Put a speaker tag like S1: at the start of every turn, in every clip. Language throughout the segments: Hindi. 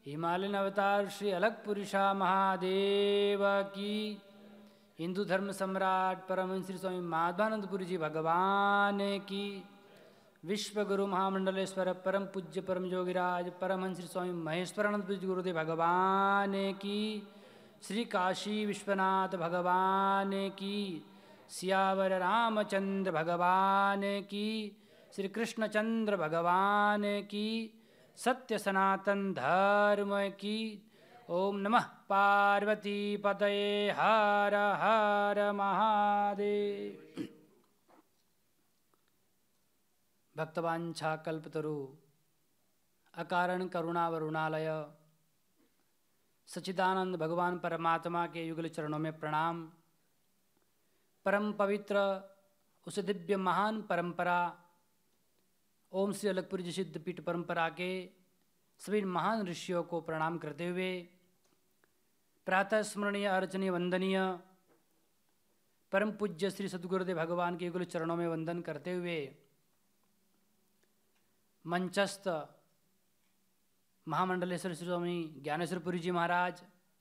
S1: हिमालयन अवतार श्री अलगपुरुषा महादेव की, हिंदू धर्म सम्राट परमहंस श्री स्वामी माधवानंदपुरी जी भगवान की, विश्व गुरु महामंडलेश्वर परम पूज्य परम योगिराज परमहंस श्री स्वामी महेश्वरानंदपुरी जी गुरुदेव भगवान की, श्री काशी विश्वनाथ भगवान की, सियावर रामचंद्र भगवान की, श्री कृष्णचंद्र भगवान की, सत्य सनातन धर्म की। ओम नमः पार्वती पतये हर हर महादेव। भक्तवांछा कल्पतरु अकारण करुणा वरुणालय सच्चिदानंद भगवान परमात्मा के युगल चरणों में प्रणाम। परम पवित्र उस दिव्य महान परंपरा ओम श्री अलगपुरी जी सिद्धपीठ परंपरा के सभी महान ऋषियों को प्रणाम करते हुए प्रातः स्मरणीय अर्चनीय वंदनीय परम पूज्य श्री सद्गुरुदेव भगवान के युगल चरणों में वंदन करते हुए मंचस्थ महामंडलेश्वर श्री स्वामी ज्ञानेश्वरपुरी जी महाराज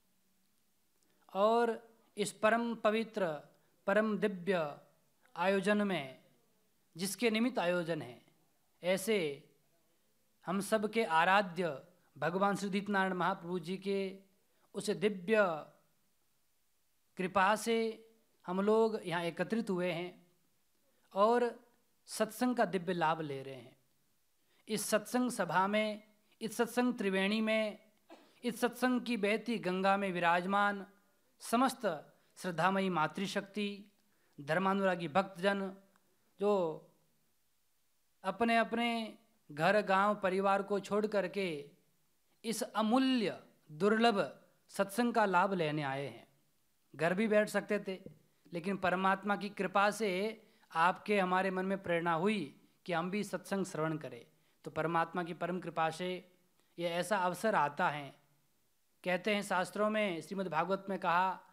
S1: और इस परम पवित्र परम दिव्य आयोजन में जिसके निमित्त आयोजन है, ऐसे हम सब के आराध्य भगवान श्री दीपनारायण महाप्रभु जी के उस दिव्य कृपा से हम लोग यहाँ एकत्रित हुए हैं और सत्संग का दिव्य लाभ ले रहे हैं। इस सत्संग सभा में, इस सत्संग त्रिवेणी में, इस सत्संग की बहती गंगा में विराजमान समस्त श्रद्धामयी मातृशक्ति, धर्मानुरागी भक्तजन जो अपने अपने घर गांव परिवार को छोड़ करके इस अमूल्य दुर्लभ सत्संग का लाभ लेने आए हैं। घर भी बैठ सकते थे, लेकिन परमात्मा की कृपा से आपके हमारे मन में प्रेरणा हुई कि हम भी सत्संग श्रवण करें, तो परमात्मा की परम कृपा से ये ऐसा अवसर आता है। कहते हैं शास्त्रों में, श्रीमद् भागवत में कहा